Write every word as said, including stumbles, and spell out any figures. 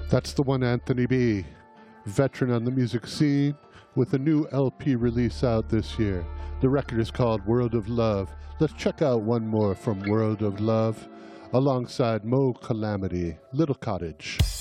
That's the one Anthony B, veteran on the music scene, with a new L P release out this year. The record is called World of Love. Let's check out one more from World of Love, alongside Mo Calamity, Little Cottage.